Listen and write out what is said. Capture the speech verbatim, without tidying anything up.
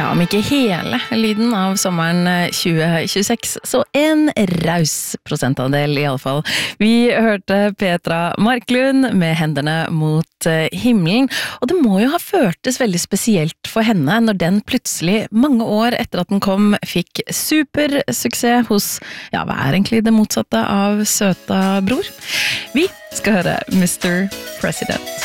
Ja, om ikke hele lyden av sommeren tjue tjueseks, så en raus prosentandel i alle fall. Vi hørte Petra Marklund med hendene mot himmelen, og det må jo ha føltes veldig spesielt for henne når den plutselig, mange år etter at den kom, fikk supersuksess hos, ja, hva er egentlig det motsatte av søta bror? Vi skal høre mister President.